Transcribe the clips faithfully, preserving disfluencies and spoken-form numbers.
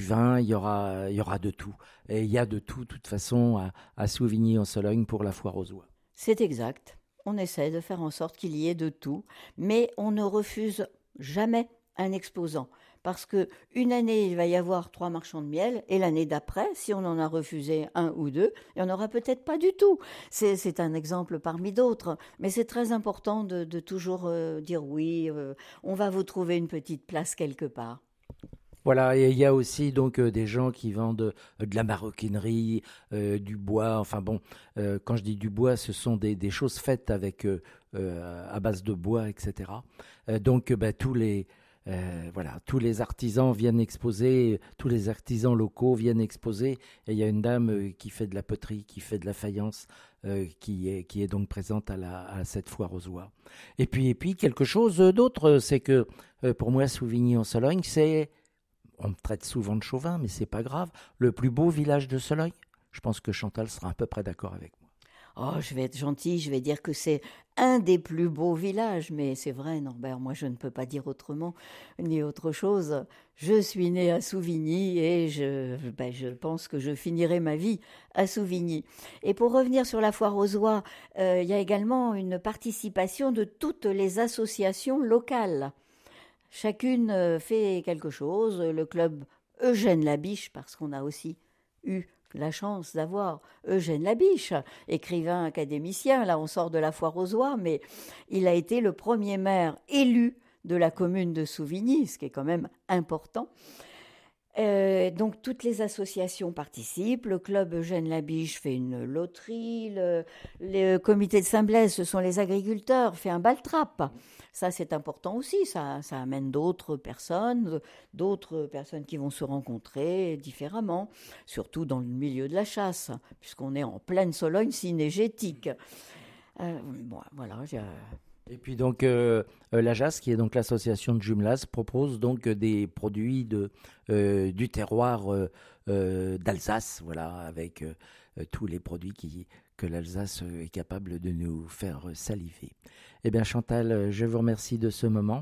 vin, il y aura, il y aura de tout. Et il y a de tout, de toute façon, à, à Souvigny-en-Sologne pour la foire aux oies. C'est exact. On essaie de faire en sorte qu'il y ait de tout, mais on ne refuse jamais un exposant. Parce que une année, il va y avoir trois marchands de miel, et l'année d'après, si on en a refusé un ou deux, il n'y en aura peut-être pas du tout. C'est, c'est un exemple parmi d'autres, mais c'est très important de, de toujours euh, dire oui, euh, on va vous trouver une petite place quelque part. Voilà, et il y a aussi donc euh, des gens qui vendent euh, de la maroquinerie, euh, du bois. Enfin bon, euh, quand je dis du bois, ce sont des, des choses faites avec euh, euh, à base de bois, et cetera. Euh, donc euh, bah, tous les euh, voilà, tous les artisans viennent exposer, tous les artisans locaux viennent exposer. Et il y a une dame euh, qui fait de la poterie, qui fait de la faïence, euh, qui est qui est donc présente à la à cette foire aux oies. Et puis et puis quelque chose d'autre, c'est que euh, pour moi, Souvigny-en-Sologne, c'est on me traite souvent de chauvin, mais c'est pas grave. Le plus beau village de Sologne, je pense que Chantal sera à peu près d'accord avec moi. Oh, je vais être gentille, je vais dire que c'est un des plus beaux villages, mais c'est vrai, Norbert, moi je ne peux pas dire autrement ni autre chose. Je suis née à Souvigny et je, ben, je pense que je finirai ma vie à Souvigny. Et pour revenir sur la foire aux oies, euh, il y a également une participation de toutes les associations locales. Chacune euh, fait quelque chose. Le club Eugène Labiche, parce qu'on a aussi eu la chance d'avoir Eugène Labiche, écrivain académicien. Là, on sort de la foire aux oies, mais il a été le premier maire élu de la commune de Souvigny, ce qui est quand même important. Euh, donc toutes les associations participent, le club Eugène Labiche fait une loterie, le, le comité de Saint-Blaise, ce sont les agriculteurs, fait un bal-trap. Ça c'est important aussi, ça, ça amène d'autres personnes, d'autres personnes qui vont se rencontrer différemment, surtout dans le milieu de la chasse, puisqu'on est en pleine Sologne cynégétique. Euh, bon, voilà, j'ai... Et puis donc euh, euh, la J A S, qui est donc l'association de jumelage, propose donc euh, des produits de, euh, du terroir euh, euh, d'Alsace, voilà, avec euh, euh, tous les produits qui, que l'Alsace euh, est capable de nous faire saliver. Eh bien Chantal, euh, je vous remercie de ce moment.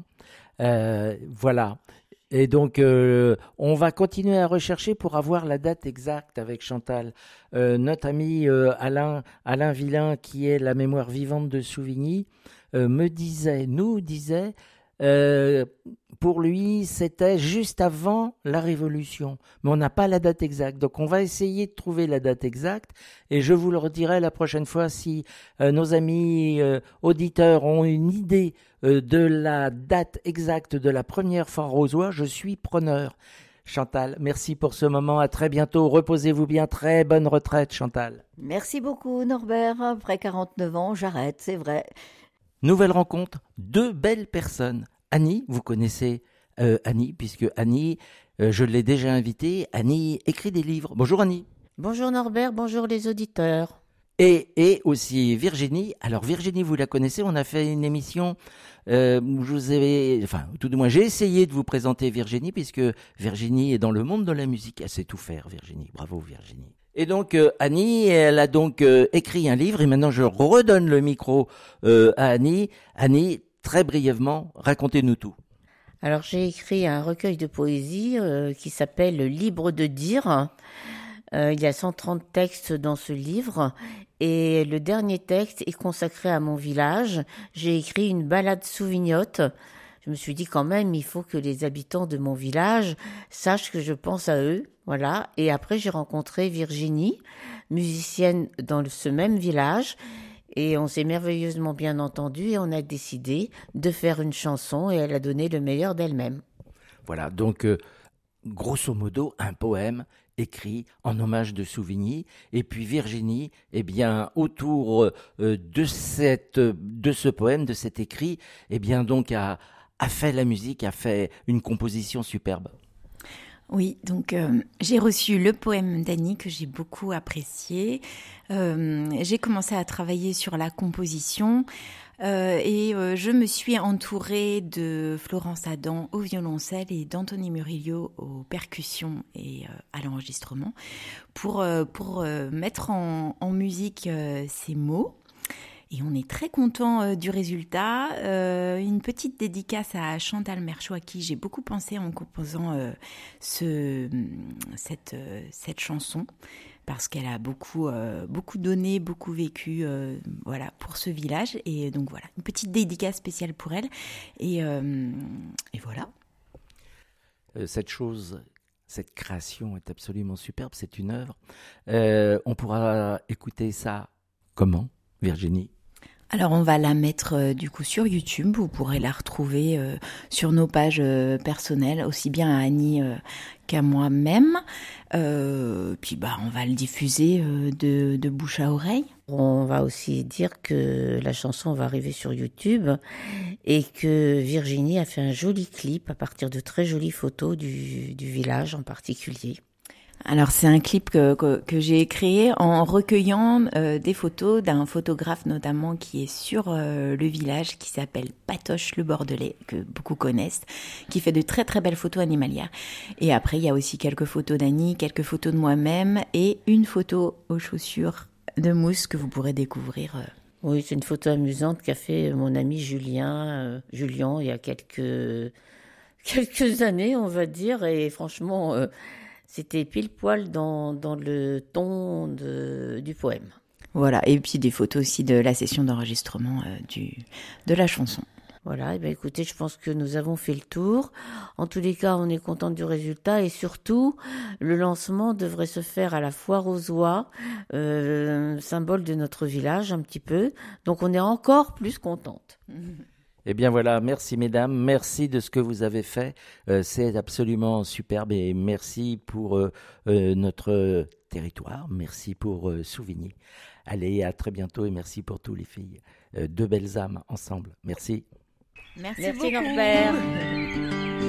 Euh, voilà. Et donc, euh, on va continuer à rechercher pour avoir la date exacte avec Chantal. Euh, notre ami euh, Alain, Alain Villain, qui est la mémoire vivante de Souvigny, euh, me disait, nous disait, euh, pour lui, c'était juste avant la Révolution. Mais on n'a pas la date exacte. Donc, on va essayer de trouver la date exacte. Et je vous le redirai la prochaine fois si euh, nos amis euh, auditeurs ont une idée euh, de la date exacte de la première foire aux oies. Je suis preneur. Chantal, merci pour ce moment. À très bientôt. Reposez-vous bien. Très bonne retraite, Chantal. Merci beaucoup Norbert, après quarante-neuf ans, j'arrête, c'est vrai. Nouvelle rencontre, deux belles personnes. Annie, vous connaissez euh, Annie, puisque Annie, euh, je l'ai déjà invitée. Annie écrit des livres. Bonjour Annie. Bonjour Norbert, bonjour les auditeurs. Et, et aussi Virginie. Alors Virginie, vous la connaissez, on a fait une émission euh, où je vous ai, enfin tout du moins j'ai essayé de vous présenter Virginie, puisque Virginie est dans le monde de la musique. Elle sait tout faire, Virginie. Bravo Virginie. Et donc euh, Annie, elle a donc euh, écrit un livre, et maintenant je redonne le micro euh, à Annie. Annie, très brièvement, racontez-nous tout. Alors j'ai écrit un recueil de poésie euh, qui s'appelle Libre de dire. Euh, il y a cent trente textes dans ce livre et le dernier texte est consacré à mon village. J'ai écrit une ballade souvignote. Je me suis dit quand même, il faut que les habitants de mon village sachent que je pense à eux. Voilà. Et après, j'ai rencontré Virginie, musicienne dans ce même village. Et on s'est merveilleusement bien entendu et on a décidé de faire une chanson et elle a donné le meilleur d'elle-même. Voilà, donc euh, grosso modo, un poème écrit en hommage de Souvigny. Et puis Virginie, eh bien, autour euh, de, cette, de ce poème, de cet écrit, eh bien, donc, a, a fait la musique, a fait une composition superbe. Oui, donc euh, j'ai reçu le poème d'Annie que j'ai beaucoup apprécié. Euh, j'ai commencé à travailler sur la composition euh, et euh, je me suis entourée de Florence Adam au violoncelle et d'Anthony Murillo aux percussions et euh, à l'enregistrement pour, euh, pour euh, mettre en, en musique euh, ces mots Et on est très content euh, du résultat. Euh, une petite dédicace à Chantal Merchaud, à qui j'ai beaucoup pensé en composant euh, ce, cette, euh, cette chanson, parce qu'elle a beaucoup, euh, beaucoup donné, beaucoup vécu euh, voilà, pour ce village. Et donc voilà, une petite dédicace spéciale pour elle. Et, euh, et voilà. Euh, cette chose, cette création est absolument superbe, c'est une œuvre. Euh, on pourra écouter ça comment, Virginie ? Alors on va la mettre euh, du coup sur YouTube, vous pourrez la retrouver euh, sur nos pages euh, personnelles, aussi bien à Annie euh, qu'à moi-même. Euh, puis bah on va le diffuser euh, de, de bouche à oreille. On va aussi dire que la chanson va arriver sur YouTube et que Virginie a fait un joli clip à partir de très jolies photos du, du village en particulier. Alors c'est un clip que, que, que j'ai créé en recueillant euh, des photos d'un photographe notamment qui est sur euh, le village, qui s'appelle Patoche le Bordelais, que beaucoup connaissent, qui fait de très très belles photos animalières. Et après il y a aussi quelques photos d'Annie, quelques photos de moi-même et une photo aux chaussures de mousse que vous pourrez découvrir. Euh. Oui, c'est une photo amusante qu'a fait mon ami Julien, euh, Julien il y a quelques, quelques années on va dire, et franchement... Euh, C'était pile poil dans, dans le ton de, du poème. Voilà, et puis des photos aussi de la session d'enregistrement euh, du, de la chanson. Voilà, et bien écoutez, je pense que nous avons fait le tour. En tous les cas, on est content du résultat et surtout, le lancement devrait se faire à la Foire aux Oies, euh, symbole de notre village un petit peu. Donc on est encore plus contente. Eh bien voilà, merci mesdames, merci de ce que vous avez fait, euh, c'est absolument superbe et merci pour euh, euh, notre territoire, merci pour euh, Souvigny. Allez, à très bientôt et merci pour tous les filles, euh, deux belles âmes ensemble, merci. Merci, merci Norbert.